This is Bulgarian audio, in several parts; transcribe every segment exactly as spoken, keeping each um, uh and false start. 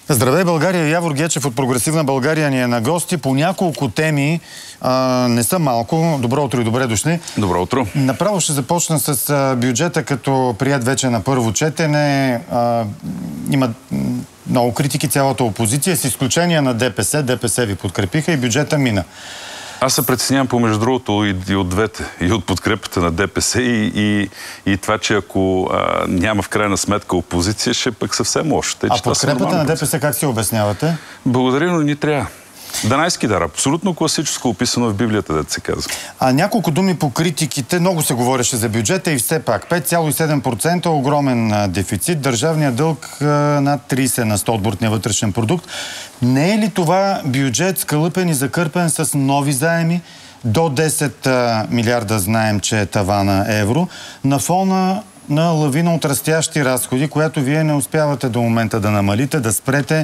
Здравей, България! Явор Гечев от Прогресивна България ни е на гости по няколко теми. А, не са малко. Добро утро и добре дошли. Добро утро. Направо ще започна с а, бюджета, като прият вече на първо четене. А, има много критики, цялата опозиция, с изключение на ДПС. ДПС ви подкрепиха и бюджета мина. Аз се притеснявам помежду другото и, и от двете. И от подкрепата на ДПС и, и, и това, че ако а, няма в крайна сметка опозиция, ще пък съвсем лошо. Те, а подкрепата на ДПС как си обяснявате? Благодаря, но ни трябва. Данайски дар. Абсолютно класическо, описано в Библията, да се казва. А няколко думи по критиките. Много се говореше за бюджета и все пак пет цяло и седем процента огромен дефицит. Държавният дълг над трийсет на сто от брутния вътрешен продукт. Не е ли това бюджет скалъпен и закърпен с нови заеми? До десет милиарда знаем, че е тавана евро. На фона на лавина от растящи разходи, която вие не успявате до момента да намалите, да спрете.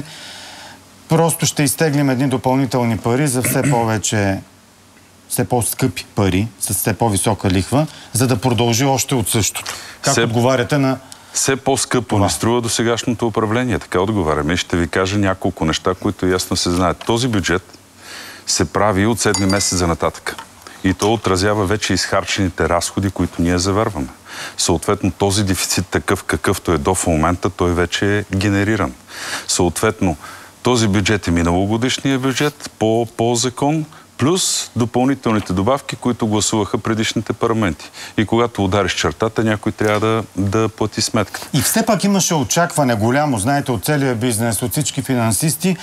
Просто ще изтеглим едни допълнителни пари за все повече, все по-скъпи пари, с все по-висока лихва, за да продължи още от същото. Как все, отговаряте на... Все по-скъпо не струва до сегашното управление. Така отговаряме. И ще ви кажа няколко неща, които ясно се знаят. Този бюджет се прави от седми месец за нататък. И то отразява вече изхарчените разходи, които ние завърваме. Съответно, този дефицит такъв, какъвто е до в момента, той вече е генериран. Съответно, този бюджет е миналогодишния бюджет по, по закон, плюс допълнителните добавки, които гласуваха предишните парламенти. И когато удариш чертата, някой трябва да, да плати сметката. И все пак имаше очакване голямо, знаете, от целия бизнес, от всички финансисти,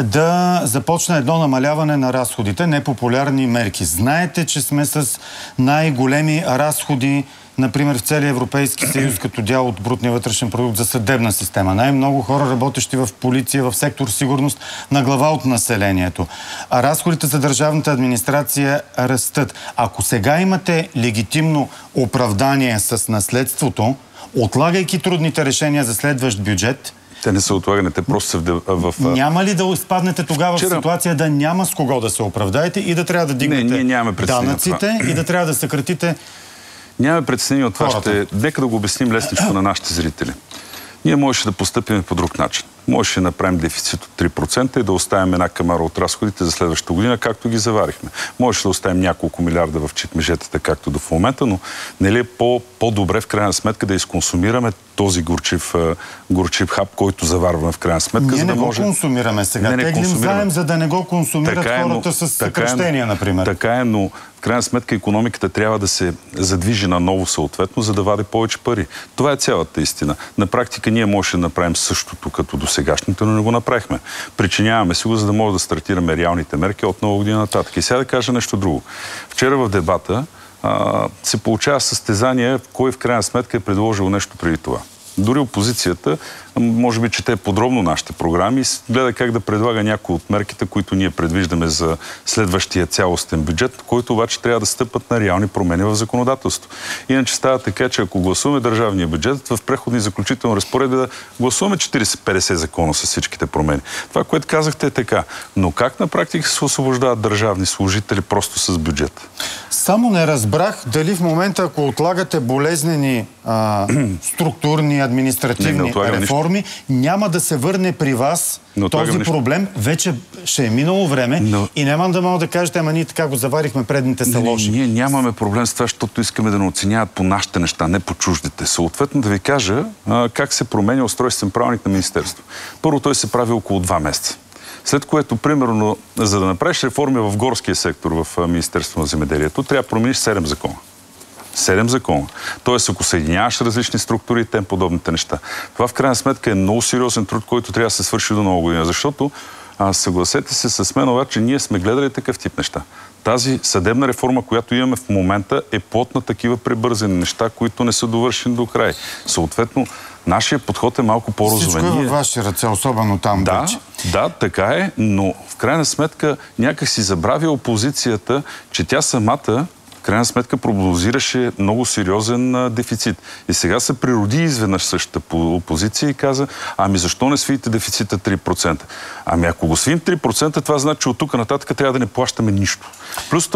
да започне едно намаляване на разходите, непопулярни мерки. Знаете, че сме с най-големи разходи, например, в целия Европейски съюз, като дял от брутния вътрешен продукт за съдебна система. Най-много хора, работещи в полиция, в сектор сигурност, на глава от населението. А разходите за държавната администрация растат. Ако сега имате легитимно оправдание с наследството, отлагайки трудните решения за следващ бюджет, те не са отлагани, те просто са в... в... Няма ли да изпаднете тогава Вчера... в ситуация да няма с кого да се оправдаете и да трябва да дигнете не, данъците и да трябва да съкратите... Нямаме притеснение от това. Ще... Нека да го обясним лесничко на нашите зрители. Ние можеше да постъпим по друг начин. Можеше да направим дефицит от три процента и да оставим една камара от разходите за следващата година, както ги заварихме. Можеше да оставим няколко милиарда в читмежетата, както до в момента, но не ли е по, по-добре в крайна сметка да изконсумираме този горчив, горчив хап, който заварваме в крайна сметка? Ние за да не може... го консумираме сега. Не, не Теглим заем, за да не го консумират така е, хората но, с съкръщения, е, например. Така е, но в крайна сметка икономиката трябва да се задвижи на ново съответно, за да вади повече пари. Това е цялата истина. На практика ние можем да направим същото като до сегашните, но не го направихме. Причиняваме си го, за да може да стартираме реалните мерки от нова година нататък. И сега да кажа нещо друго. Вчера в дебата а, се получава състезание, кой в крайна сметка е предложил нещо преди това. Дори опозицията, може би чете подробно нашите програми и гледа как да предлага някои от мерките, които ние предвиждаме за следващия цялостен бюджет, който обаче трябва да стъпат на реални промени в законодателството. Иначе става така, че ако гласуваме държавния бюджет, в преходни и заключителни разпоредби да гласуваме четирийсет-петдесет закона с всичките промени. Това, което казахте, е така. Но как на практика се освобождават държавни служители просто с бюджет? Само не разбрах дали в момента, ако отлагате болезнени а, структурни, административни не, не реформи, няма да се върне при вас този проблем. Вече ще е минало време но... и няма да мога да кажете, ама ние така го заварихме, предните са лоши. Ние нямаме проблем с това, защото искаме да не оценяват по нашите неща, не по чуждите. Съответно да ви кажа а, как се променя устройствен правилник на министерство. Първо той се прави около два месеца. След което, примерно, за да направиш реформи в горския сектор в Министерството на земеделието, трябва да промениш седем закона. Седем закона. Тоест, ако съединяваш различни структури и тем подобните неща. Това в крайна сметка е много сериозен труд, който трябва да се свърши до нова година. Защото, а, съгласете се с мен, обаче, ние сме гледали такъв тип неща. Тази съдебна реформа, която имаме в момента, е плод на такива пребързани неща, които не са довършени до край. Съответно, нашия подход е малко по-разумен. Всичко е във ваши ръце, особено там да, вече. Да, така е, но в крайна сметка някак си забравя опозицията, че тя самата в крайна сметка прогнозираше много сериозен а, дефицит. И сега се природи изведнъж същата опозиция и каза, ами защо не свиете дефицита три процента? Ами ако го свием три процента, това значи, че от тук нататък трябва да не плащаме нищо. Плюс това,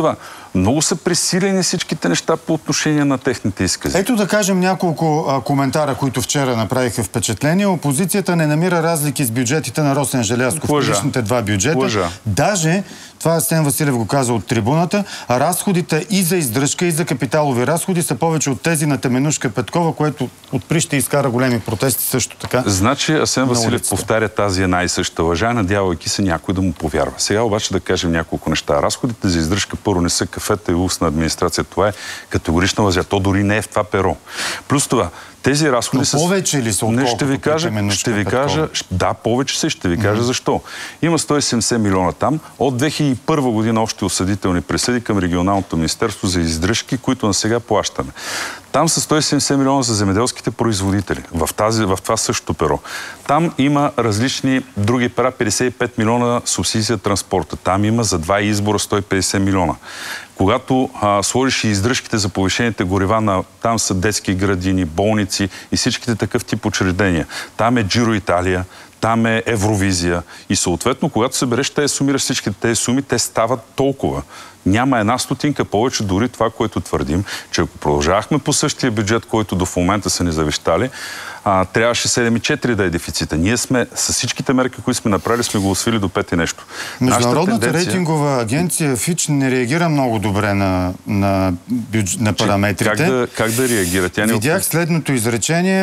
Много са пресилени всичките неща по отношение на техните изкази. Ето да кажем няколко а, коментара, които вчера направиха впечатление. Опозицията не намира разлики с бюджетите на Росен Желязков в предишните два бюджета. Лъжа. Даже, това Асен Василев го каза от трибуната, разходите и за издръжка, и за капиталови разходи са повече от тези на Теменужка Петкова, което отпри ще изкара големи протести също така. Значи Асен Василев повтаря тази една и съща лъжа, надявайки се някой да му повярва. Сега обаче да кажем няколко неща. Разходите за издръжка първо не са кафета и устна администрация. Това е категорична лъжа. То дори не е в това перо. Плюс това, тези разходи са... Но повече ли са, не, ще ви кажа, ще ви кажа, да, повече са, ще ви кажа mm-hmm. защо. Има сто и седемдесет милиона там. От две хиляди и първа година още осъдителни присъди към регионалното министерство за издръжки, които на сега плащаме. Там са сто и седемдесет милиона за земеделските производители. В, тази, в това същото перо. Там има различни други пера, петдесет и пет милиона субсидия транспорта. Там има за два избора сто и петдесет милиона. Когато а, сложиш и издръжките за повишените горива, на, там са детски градини, болници и всичките такъв тип учреждения. Там е Джиро Италия, там е Евровизия и съответно, когато събереш тези, сумираш всичките тези суми, те стават толкова. Няма една стотинка повече, дори това, което твърдим, че ако продължавахме по същия бюджет, който до в момента са ни завещали, а, трябваше седем и четири да е дефицита. Ние сме, с всичките мерки, които сме направили, сме го освили до пет и нещо. Международната тенденция... рейтингова агенция Фич не реагира много добре на, на, бюдж... на параметрите. Как да, как да реагира? Тя не... Видях следното изречение.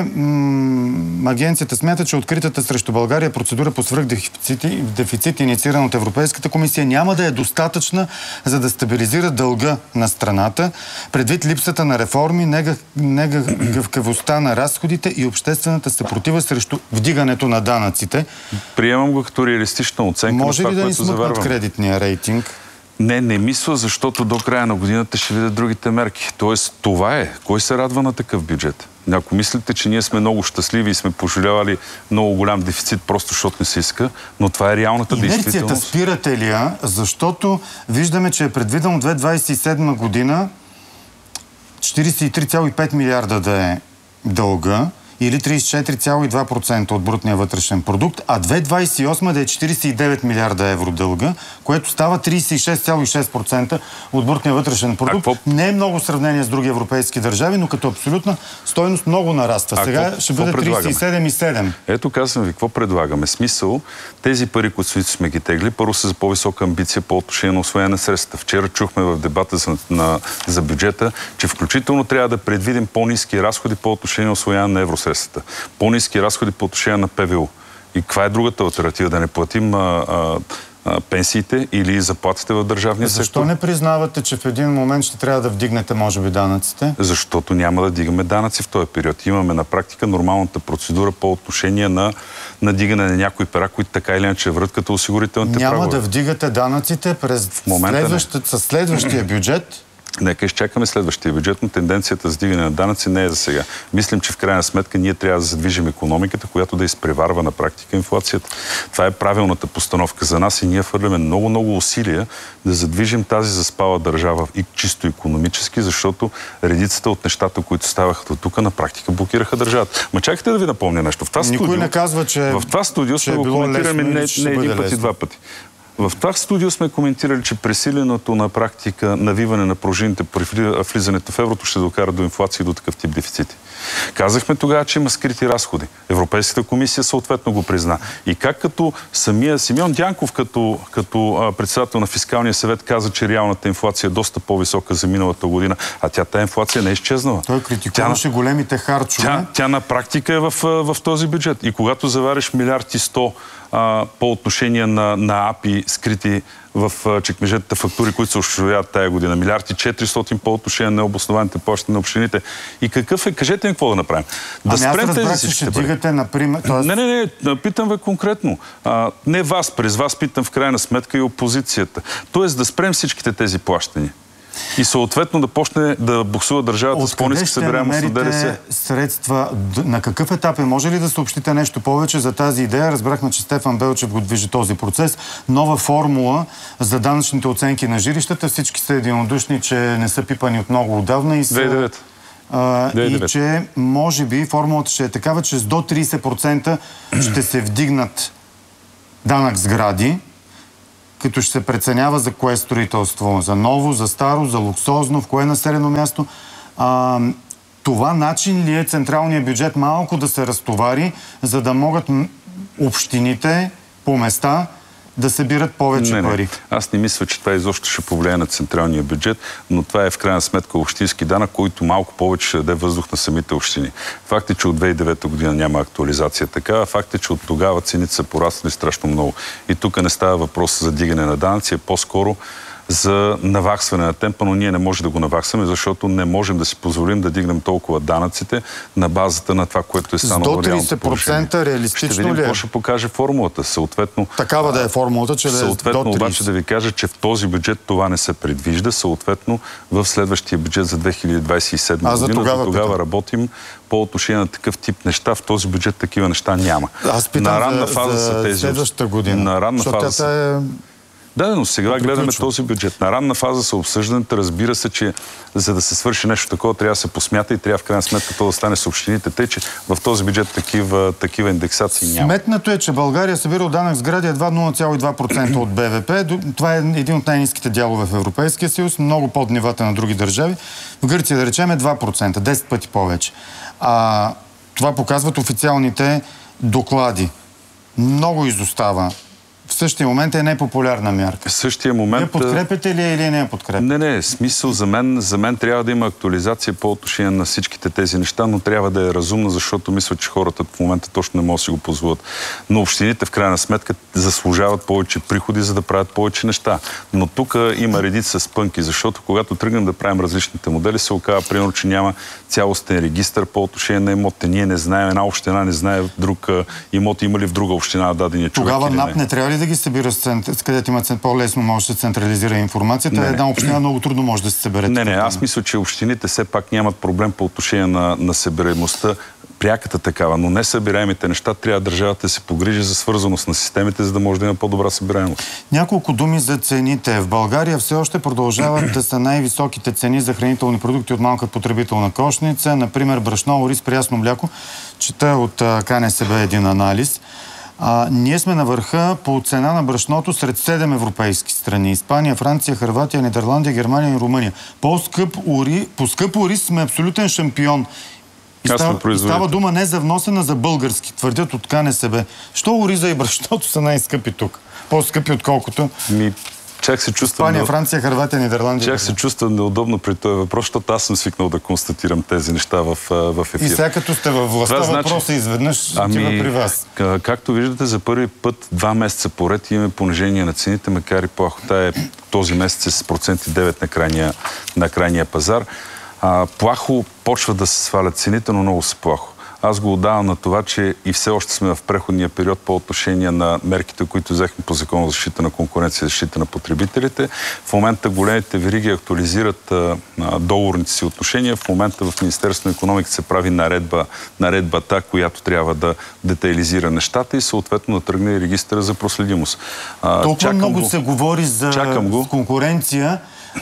М- агенцията смята, че откритата срещу България процедура по свръхдефицит, дефицит, инициирана от Европейската комисия, няма да е достатъчна, за да стабилизира дълга на страната, предвид липсата на реформи, негъвкавостта на разходите и обществената съпротива срещу вдигането на данъците. Приемам го като реалистична оценка. Може на ли това, да ни смъкнат кредитния рейтинг? Не, не мисля, защото до края на годината ще видят другите мерки. Тоест, това е. Кой се радва на такъв бюджет? Ако мислите, че ние сме много щастливи и сме пожалявали много голям дефицит, просто защото не се иска, но това е реалната действителност. Инерцията спирате ли я? Защото виждаме, че е предвидено две хиляди двадесет и седма година четиридесет и три цяло и пет милиарда да е дълга, или тридесет и четири цяло и два процента от брутния вътрешен продукт, а две хиляди двадесет и осма да е четиридесет и девет милиарда евро дълга, което става тридесет и шест цяло и шест процента от брутния вътрешен продукт. Какво... Не е много сравнение с други европейски държави, но като абсолютна стойност много нараства. Сега какво, ще бъде тридесет и седем и седем. Ето казвам ви, какво предлагаме. Смисъл, тези пари, които сме ги тегли, първо са за по-висока амбиция по отношение на усвоение на средствата. Вчера чухме в дебата за, на, за бюджета, че включително трябва да предвидим по-ниски разходи по отношение на усвояване на евросредствата. По-ниски разходи по отношение на ПВУ. И каква е другата алтернатива? Да не платим а, а, а, пенсиите или заплатите в държавния сектор? Защо не признавате, че в един момент ще трябва да вдигнете, може би, данъците? Защото няма да дигаме данъци в този период. Имаме на практика нормалната процедура по отношение на надигане на някои пера, които така или иначе врат като осигурителните няма прагове. Да вдигате данъците през следващата, следващия бюджет? Нека изчакаме следващия бюджет, но тенденцията за дигане на данъци не е за сега. Мислим, че в крайна сметка ние трябва да задвижим икономиката, която да изпреварва на практика инфлацията. Това е правилната постановка за нас и ние хвърляме много-много усилия да задвижим тази заспала държава и чисто икономически, защото редицата от нещата, които ставаха до тук, на практика блокираха държавата. Ма чакайте да ви напомня нещо. В това Никой студио, не казва, че в това студио сме го коментираме не, не един път и два пъти. В това студио сме коментирали, че пресиленото на практика навиване на пружините при влизането в еврото ще докара до инфлация и до такъв тип дефицити. Казахме тогава, че има скрити разходи. Европейската комисия съответно го призна. И как като самия Симеон Дянков, като, като а, председател на Фискалния съвет, каза, че реалната инфлация е доста по-висока за миналата година, а тя тая инфлация не е изчезнала. Той критикуваше големите харчове. Тя, тя на практика е в, в този бюджет. И когато завариш милиард и сто а, по отношение на, на АПИ скрити в чекмежетата фактури, които се осчетоводяват тая година. Милиард и четиристотин по отношение на необоснованите плащания на общините. И какъв е? Кажете ми какво да направим. Да ами спрем аз разбрах, че ще дигате, например... Тоест... Не, не, не. Питам ви конкретно. А, не вас, през вас питам в крайна сметка и опозицията. Тоест да спрем всичките тези плащания. И съответно да почне да буксува държавата с по-ниска събираемост на ДДС. Средства? На какъв етап е? Може ли да съобщите нещо повече за тази идея? Разбрахме, че Стефан Белчев го движи този процес. Нова формула за данъчните оценки на жилищата. Всички са единодушни, че не са пипани от много отдавна. И са... две хиляди и девета. А, и че може би формулата ще е такава, че с до тридесет процента ще се вдигнат данък сгради, като ще се преценява за кое строителство, за ново, за старо, за луксозно, в кое населено място. А, това начин ли е централният бюджет малко да се разтовари, за да могат общините по места да събират повече не, пари? Не. Аз не мисля, че това изобщо ще повлияе на централния бюджет, но това е в крайна сметка общински данък, който малко повече ще даде въздух на самите общини. Факт е, че от две хиляди и девета година няма актуализация така, факт е, че от тогава цените са пораснали страшно много. И тук не става въпрос за дигане на данъци, а по-скоро за наваксване на темпа, но ние не можем да го наваксваме, защото не можем да си позволим да дигнем толкова данъците на базата на това, което е станало реалното положение. С до трийсет процента реалистично ли е? Ще видим какво ще покаже формулата. Съответно, такава да е формулата, че да е съответно, до трийсет. обаче да ви кажа, че в този бюджет това не се предвижда. Съответно, в следващия бюджет за две хиляди двадесет и седма година, тогава, за тогава работим по отношение на такъв тип неща. В този бюджет такива неща няма. Аз питам на ранна за, фаза за са тези. следващата година. На ранна фаза са... е... Да, но сега гледаме този бюджет. На ранна фаза са обсъждането. Разбира се, че за да се свърши нещо такова, трябва да се посмята и трябва в крайна сметка това да стане с общините. Тъй, че в този бюджет такива, такива индексации няма. Сметнато е, че България събира от данък сгради едва нула цяло и два процента от Б В П. Това е един от най-ниските дялове в Европейския съюз, много под нивата на други държави. В Гърция, да речем, е два процента, десет пъти повече. А, това показват официалните доклади. Много изостава. В същия момент е непопулярна мярка. В същия момент... Не подкрепяте ли или не я подкрепяте? Не, не. Смисъл за мен, за мен трябва да има актуализация по отношение на всичките тези неща, но трябва да е разумна, защото мисля, че хората в момента точно не могат да си го позволят. Но общините в крайна сметка заслужават повече приходи, за да правят повече неща. Но тук има редица спънки, защото когато тръгнем да правим различните модели, се оказва, примерно, че няма цялостен регистър по отношение на имотите. Ние не знаем, една община не знае друг имот има ли в друга община дадения човек. Тогава НАП не трябва ли да ги събира, където има по-лесно може да се централизира информацията? Не, една община много трудно може да се събере. Не, не, аз мисля, че общините все пак нямат проблем по отношение на, на събираемостта, пряката такава, но не събираемите неща трябва държавата да се погрижи за свързаност на системите, за да може да има по-добра събираемост. Няколко думи за цените. В България все още продължават да са най-високите цени за хранителни продукти от малка потребителна кошница. Например, брашно, ориз, прясно мляко. Чета от К Н С Б един анализ. А, ние сме на върха по цена на брашното сред седем европейски страни. Испания, Франция, Хърватия, Нидерландия, Германия и Румъния. По-скъп ориз, по скъп ориз сме абсолютен шампион. И става, и става дума не за вносена, за български, твърдят от К Н С Б. Що ориза и брашното са най-скъпи тук? По-скъпи отколкото... Ми... Чак се чувствам... Испания, Франция, Хърватия, Нидерландия. Чак се чувствам неудобно при този въпрос, защото аз съм свикнал да констатирам тези неща в, в ефир. И сега като сте във властта, това въпроса значи... изведнъж ами, отива при вас. Както виждате, за първи път два месеца поред имаме понижение на цените, макар и плахота е този месец с процент и девет на крайния, на крайния пазар. А, плахо почва да се свалят цените, но много са плахо. Аз го отдавам на това, че и все още сме в преходния период по отношение на мерките, които взехме по Закон за защита на конкуренция и защита на потребителите. В момента големите вериги актуализират а, договорните си отношения. В момента в Министерството на икономиката се прави наредба, наредбата, която трябва да детайлизира нещата и съответно да тръгне и регистъра за проследимост. А, Толкова много го. се говори за конкуренция.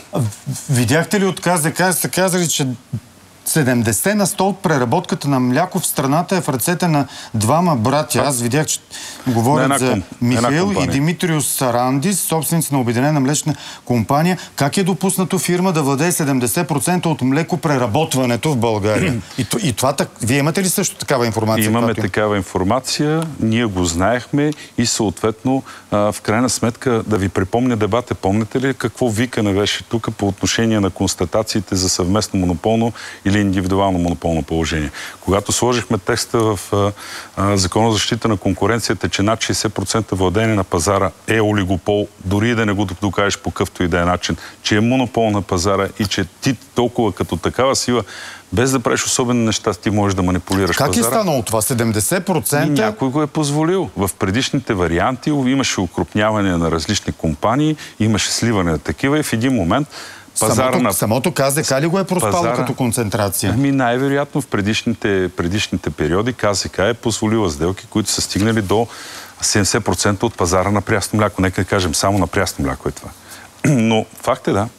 Видяхте ли от К З К, са казали, че седемдесет на сто от преработката на мляко в страната е в ръцете на двама братя. Аз видях, че говорят за Михаил и Димитриус Сарандис, собственици на Обединена млечна компания. Как е допуснато фирма да владее седемдесет процента от млекопреработването в България? И, и това, вие имате ли също такава информация? Имаме такава информация, ние го знаехме и съответно в крайна сметка да ви припомня дебата. Помните ли какво викане беше тук по отношение на констатациите за съвместно монополно или индивидуално монополно положение? Когато сложихме текста в а, а, Закона за защита на конкуренцията, че над шейсет процента владение на пазара е олигопол, дори и да не го докажеш по какъвто и да е начин, че е монопол на пазара и че ти толкова като такава сила, без да правиш особени неща, ти можеш да манипулираш как пазара. Как е станало това? седемдесет процента? И някой го е позволил. В предишните варианти имаше укрупняване на различни компании, имаше сливане на такива и в един момент Самото, на... самото К З К ли го е проспало пазара... като концентрация? Ами най-вероятно в предишните, предишните периоди К З К е позволила сделки, които са стигнали до седемдесет процента от пазара на прясно мляко. Нека да кажем, само на прясно мляко е това. Но факт е, да.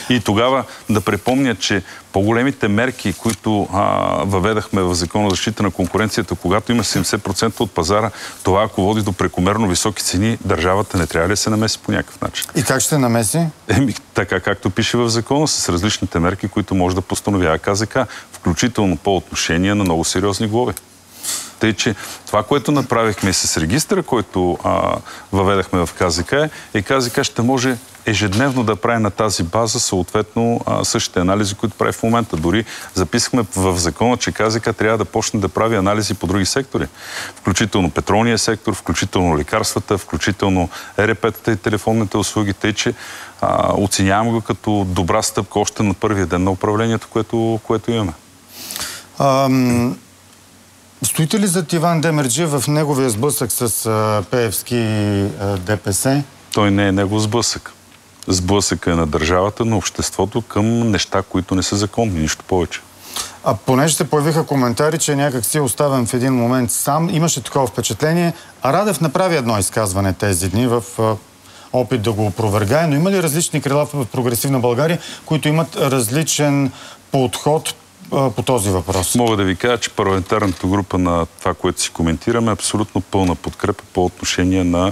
И тогава да припомня, че по-големите мерки, които а, въведахме в Закона за защита на конкуренцията, когато има седемдесет процента от пазара, това ако води до прекомерно високи цени, държавата не трябва ли да се намеси по някакъв начин? И как ще намеси? Еми, така както пише в Закона, с различните мерки, които може да постановява КЗК, включително по отношение на много сериозни глоби. Тъй, че това, което направихме с регистъра, който а, въведахме в КЗК, е КЗК ще може ежедневно да прави на тази база съответно а, същите анализи, които прави в момента. Дори записахме в закона, че КЗК трябва да почне да прави анализи по други сектори. Включително петролния сектор, включително лекарствата, включително Е Р П-тата и телефонните услуги. Тъй, че а, оценявам го като добра стъпка още на първия ден на управлението, което, което имаме. Ам... Стоите ли зад Иван Демерджиев в неговия сблъсък с а, Пеевски и Д П С? Той не е негов сблъсък. Сблъсък е на държавата, на обществото към неща, които не са законни, нищо повече. А понеже се появиха коментари, че някак си е оставен в един момент сам, имаше такова впечатление. А Радев направи едно изказване тези дни в а, опит да го опровергае, но има ли различни крила в Прогресивна България, които имат различен подход по този въпрос? Мога да ви кажа, че парламентарната група на това, което си коментираме, е абсолютно пълна подкрепа по отношение на,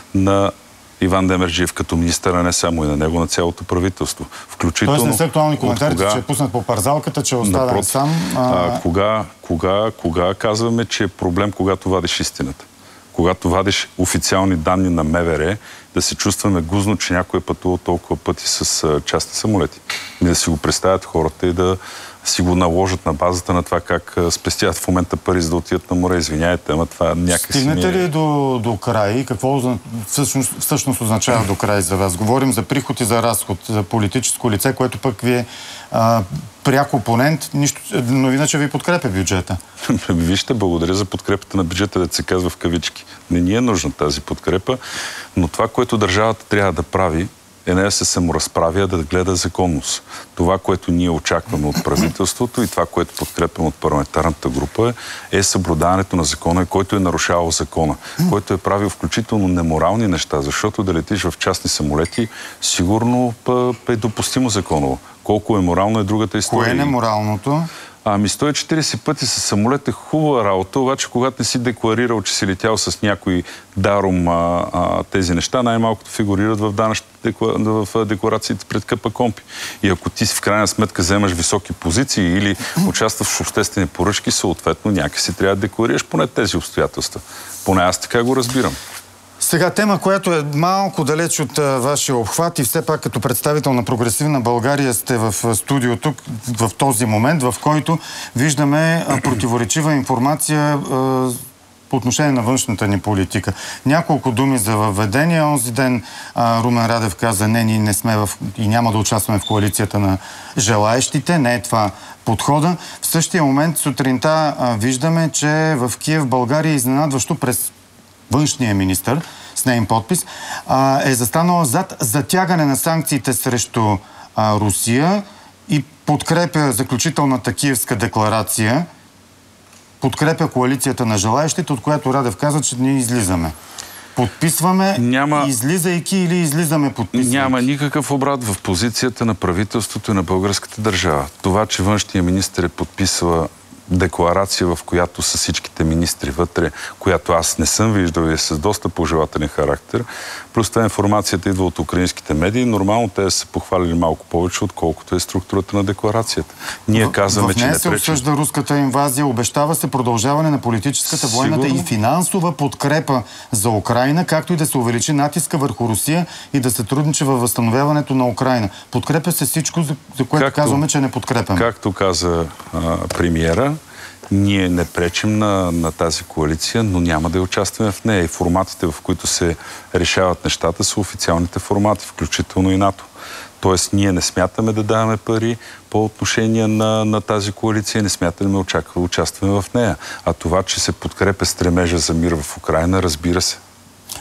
на Иван Демерджиев като министър, а не само и на него, на цялото правителство. Включително... Тоест не са актуални коментарите, кога... че е пуснат по парзалката, че е оставен напротив, сам. А... А, кога, кога, кога казваме, че е проблем, когато вадиш истината? Когато вадиш официални данни на М В Р, да се чувстваме гузно, че някой е пътувал толкова пъти с а, частни самолети. И да си го представят хората и да си го наложат на базата на това как спестяват в момента пари, за да отидат на море. Извиняйте, ама това някакси... Стигнете не... ли до, до край? И какво всъщност, всъщност означава до край за вас? Говорим за приход и за разход, за политическо лице, което пък ви е а, пряк опонент, нищо, но иначе ви подкрепя бюджета. Вижте, благодаря за подкрепата на бюджета, да се казва в кавички. Не ни е нужна тази подкрепа, но това, което държавата трябва да прави, е не да се саморазправя, да гледа законност. Това, което ние очакваме от правителството и това, което подкрепяме от парламентарната група е, е съблюдаването на закона, който е нарушавал закона, който е правил включително неморални неща, защото да летиш в частни самолети, сигурно е допустимо законово. Колко е морално е другата история. Кое е неморалното? Ами сто и четирийсет пъти с самолет е хубава работа, обаче когато не си декларирал, че си летял с някой даром а, а, тези неща, най-малкото фигурират в, данъчните, в декларациите пред КПКОНПИ. И ако ти в крайна сметка вземаш високи позиции или участваш в обществени поръчки, съответно някакси трябва да декларираш поне тези обстоятелства. Поне аз така го разбирам. Сега тема, която е малко далеч от а, вашия обхват и все пак като представител на Прогресивна България сте в студио тук в този момент, в който виждаме а, противоречива информация а, по отношение на външната ни политика. Няколко думи за въведение. Онзи ден а, Румен Радев каза, не, ние не сме в, и няма да участваме в коалицията на желаещите. Не е това подхода. В същия момент сутринта а, виждаме, че в Киев, България, изненадващо през външния министър с нейн подпис, а, е застанала зад затягане на санкциите срещу а, Русия и подкрепя заключителната киевска декларация, подкрепя коалицията на желаещите, от която Радев каза, че ние излизаме. Подписваме, няма, излизайки или излизаме подписвайки? Няма никакъв обрат в позицията на правителството и на българската държава. Това, че външният министър е подписала декларация, в която са всичките министри вътре, която аз не съм виждал и е с доста пожелателен характер. Плюс това информацията идва от украинските медии. Нормално те са похвалили малко повече, отколкото е структурата на декларацията. Ние в, казваме, в нея че не се пречи. обсъжда руската инвазия, обещава се продължаване на политическата, военната и финансова подкрепа за Украйна, както и да се увеличи натиска върху Русия и да се трудничи във възстановяването на Украйна. Подкрепя се всичко, за, за което както, казваме, че не подкрепяме. Както каза а, премиера, ние не пречим на, на тази коалиция, но няма да участваме в нея. И форматите, в които се решават нещата, са официалните формати, включително и НАТО. Тоест, ние не смятаме да даваме пари по отношение на, на тази коалиция, не смятаме да участваме в нея. А това, че се подкрепя стремежа за мир в Украйна, разбира се.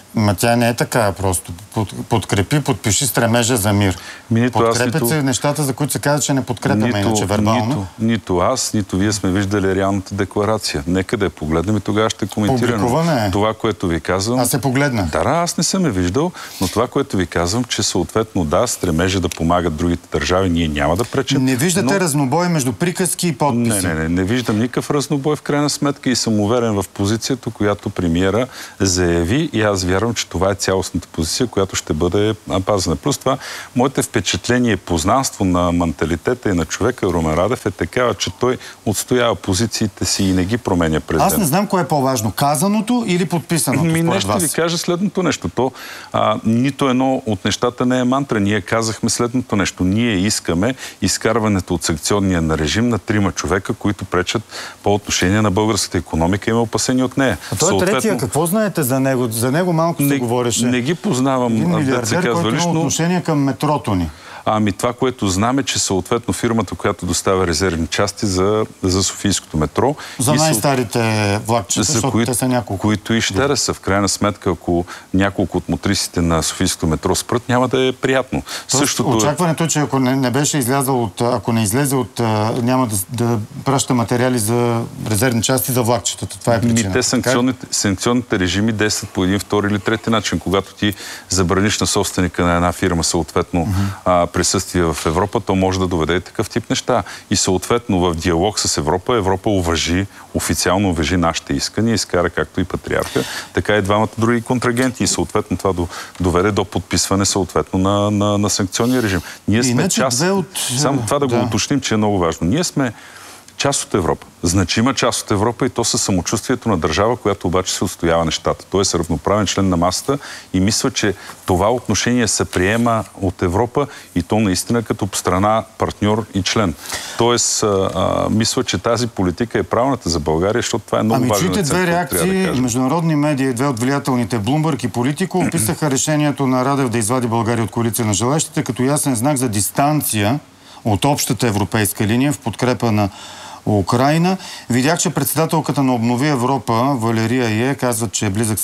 Ма тя не е така просто. Под, подкрепи, подпиши стремежа за мир. Нито Подкрепят нито... се нещата, за които се казва, че не подкрепяме, нито, иначе вербално. Нито, нито аз, нито вие сме виждали реалната декларация. Нека да я погледнем и тогава ще коментираме. Публикуваме. Това, което ви казвам... Аз се погледна. Да, аз не съм я виждал, но това, което ви казвам, че съответно да, стремежа да помагат другите държави, ние няма да пречим. Не виждате но... разнобой между приказки и подписи? Не, не, не, не виждам никакъв разнобой в крайна сметка и съм уверен в позицията, която премиера заяви и аз вярвам, че това е цялостната позиция, която ще бъде пазена. Плюс това, моите впечатление и познанство на менталитета и на човека Румен Радев е такава, че той отстоява позициите си и не ги променя през ден. Аз не знам кое е по-важно. Казаното или подписаното, Ми, според не ще вас? ви кажа следното нещо. То, а, нито едно от нещата не е мантра. Ние казахме следното нещо. Ние искаме изкарването от санкционния на режим на трима човека, които пречат по отношение на българската икономика и има опасения от нея. А той е третия. Какво знаете за него? За него малко се говореше. Не ги познавам. Един милиардер, който има отношение към метрото ни. Ами това, което знаме, че съответно фирмата, която доставя резервни части за, за Софийското метро. За най-старите влакчета, защото които, те са няколко. Които и ще да са. В крайна сметка, ако няколко от мотрисите на Софийското метро спрат, няма да е приятно. Същото... Очакването е, че ако не, не беше излязъл от, ако не излезе от, няма да, да праща материали за резервни части за влакчетата. Това е причина. Те санкционните, санкционните режими действат по един, втори или трети начин. Когато ти забраниш на собственика на една фирма, съответно, mm-hmm. присъствие в Европа, то може да доведе такъв тип неща. И съответно в диалог с Европа, Европа уважи, официално уважи нашите искания, изкара както и патриарха, така и двамата други контрагенти. И съответно това доведе до подписване съответно на, на, на санкционния режим. Ние сме Иначе част... от... Само това да, да го уточним, че е много важно. Ние сме част от Европа. Значима част от Европа и то със самочувствието на държава, която обаче се отстоява нещата. Той е равноправен член на масата и мисля, че това отношение се приема от Европа и то наистина като страна, партньор и член. Тоест, а, а, мисля, че тази политика е правилната за България, защото това е много ами, важно. Ами чуйте две реакции. Да международни медии, две от влиятелните Bloomberg и Политико описаха решението на Радев да извади България от коалиция на желаещите като ясен знак за дистанция от общата европейска линия в подкрепа на Украйна. Видях, че председателката на Обнови Европа, Валерия Е, казва, че е близък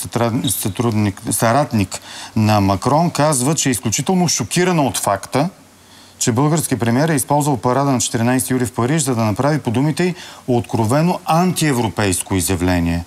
съратник на Макрон, казва, че е изключително шокирана от факта, че български премиер е използвал парада на четиринайсети юли в Париж, за да направи по думите й откровено антиевропейско изявление.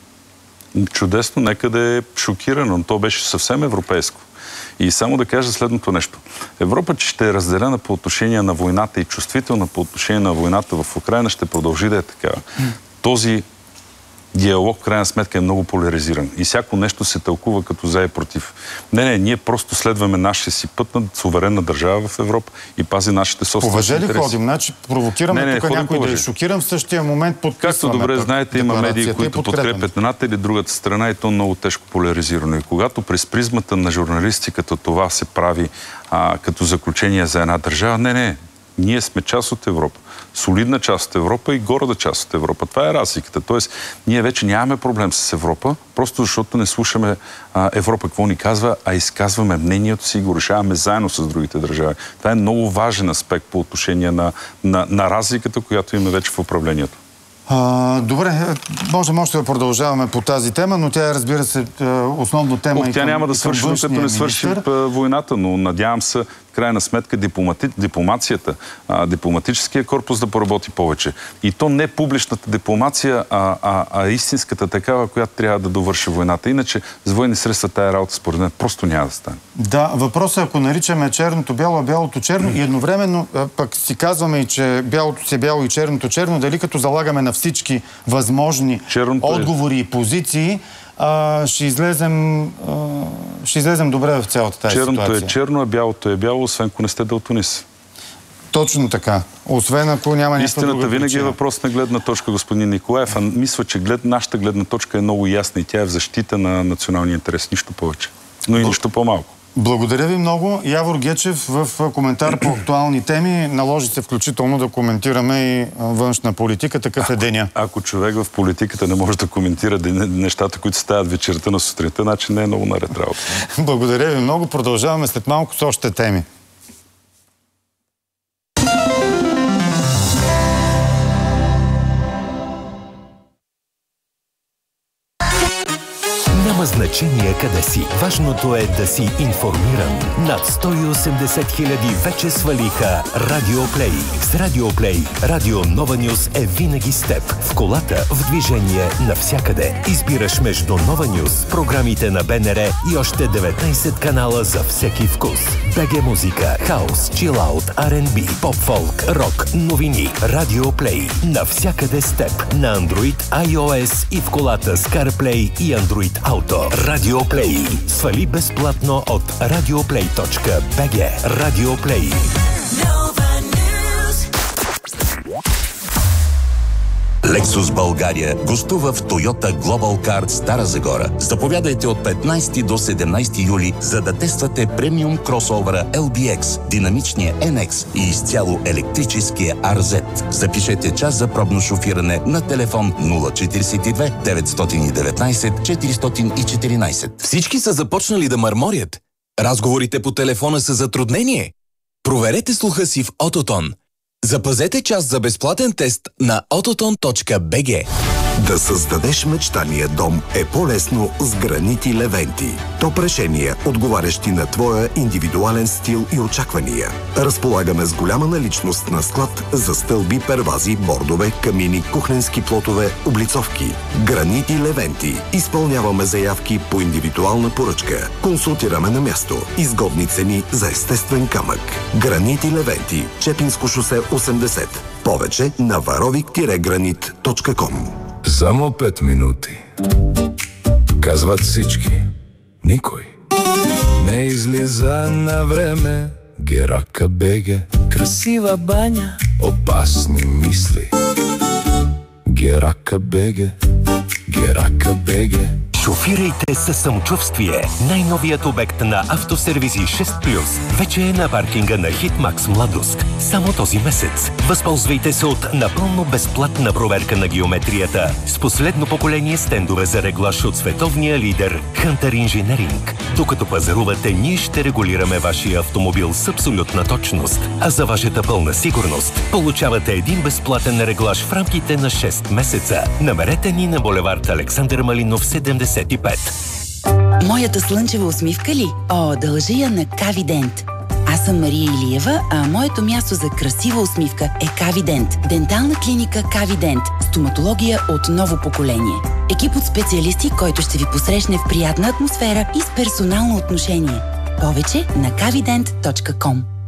Чудесно, нека да е шокирано. То беше съвсем европейско. И само да кажа следното нещо. Европа, че ще е разделена по отношение на войната и чувствителна по отношение на войната в Украйна, ще продължи да е така. Този диалог, в крайна сметка, е много поляризиран. И всяко нещо се тълкува като за и против. Не, не, ние просто следваме нашия си път на суверенна държава в Европа и пази нашите собствени интереси. Повеже ли ходим? Значи провокираме не, не, тук някой да е шокиран, в същия момент подписваме. Както добре знаете, има медии, които подкрепят едната или другата страна и то много тежко поляризирано. И когато през призмата на журналистиката това се прави а, като заключение за една държава, не, не, ние сме част от Европа. Солидна част от Европа и горда част от Европа. Това е разликата. Тоест, ние вече нямаме проблем с Европа, просто защото не слушаме а, Европа какво ни казва, а изказваме мнението си и го решаваме заедно с другите държави. Това е много важен аспект по отношение на, на, на разликата, която имаме вече в управлението. А, добре, можем още да продължаваме по тази тема, но тя е, разбира се, основно тема. Ох, и тя към, няма да свърши, като не свърши войната, но надявам се, в крайна сметка, дипломати... дипломацията, а, дипломатическия корпус да поработи повече. И то не публичната дипломация, а, а, а истинската такава, която трябва да довърши войната. Иначе с военни средства тая работа, според мен, просто няма да стане. Да, въпросът е, ако наричаме черното бяло, а бялото черно, и едновременно пък си казваме и, че бялото си е бяло и черното черно, дали като залагаме на всички възможни черното отговори е... и позиции, а, ще, излезем, а, ще излезем добре в цялата тази черното ситуация. Черното е черно, а бялото е бяло, освен ако не сте далтонист. Точно така. Освен ако няма някаква Истината друга винаги причина. е въпрос на гледна точка, господин Николаев. А мисля, че глед, нашата гледна точка е много ясна и тя е в защита на националния интерес. Нищо повече. Но и нищо по-малко. Благодаря ви много. Явор Гечев в коментар по актуални теми наложи се включително да коментираме и външна политика. Такъв е деня. Ако, ако човек в политиката не може да коментира нещата, които стават вечерта на сутринта, значи не е много наред работа. Благодаря ви много. Продължаваме след малко с още теми. На Няма значение къде си. Важното е да си информиран. Над сто и осемдесет хиляди вече свалиха Радио Плей. С Радио Плей, Радио Нова Нюз е винаги с теб. В колата, в движение, навсякъде. Избираш между Нова Нюз, програмите на БНР и още деветнайсет канала за всеки вкус. БГ музика, хаус, чилаут, Ар енд Би, поп-фолк, рок, новини. Радио Плей. Навсякъде с теб. На Android, iOS и в колата с CarPlay и Android Auto. Радио Плей. Свали безплатно от радиоплей точка би джи. Радио Плей. Lexus България гостува в Toyota Global Card Стара Загора. Заповядайте от петнайсети до седемнайсети юли, за да тествате премиум кросовъра Ел Би Екс, динамичния Ен Екс и изцяло електрическия Ар Зет. Запишете час за пробно шофиране на телефон нула четирийсет и две деветстотин и деветнайсет четиристотин и четиринайсет. Всички са започнали да мърморят. Разговорите по телефона са затруднение. Проверете слуха си в Ототон. Запазете час за безплатен тест на ототон точка би джи. Да създадеш мечтания дом е по-лесно с гранити Левенти. Топ решения, отговарящи на твоя индивидуален стил и очаквания. Разполагаме с голяма наличност на склад за стълби, первази, бордове, камини, кухненски плотове, облицовки. Гранити Левенти. Изпълняваме заявки по индивидуална поръчка. Консултираме на място. Изгодни цени за естествен камък. Гранити Левенти. Чепинско шосе осемдесет. Повече на варовик гранит точка ком. Само пет минути. Казват всички. Никой не излиза на време. Герака беге. Красива баня. Опасни мисли. Герака беге. Герака беге. Шофирайте със самочувствие. Най-новият обект на Автосервизи шест плюс вече е на паркинга на Хитмакс Младост. Само този месец. Възползвайте се от напълно безплатна проверка на геометрията с последно поколение стендове за реглаж от световния лидер Hunter Engineering. Докато пазарувате, ние ще регулираме вашия автомобил с абсолютна точност. А за вашата пълна сигурност получавате един безплатен реглаж в рамките на шест месеца. Намерете ни на булевард Александър Малинов седемдесет и пет. Моята слънчева усмивка ли? О, дължа я на Кавидент. Аз съм Мария Илиева, а моето място за красива усмивка е Кавидент. Дентална клиника Кавидент. Стоматология от ново поколение. Екип от специалисти, който ще ви посрещне в приятна атмосфера и с персонално отношение. Повече на кавидент точка ком.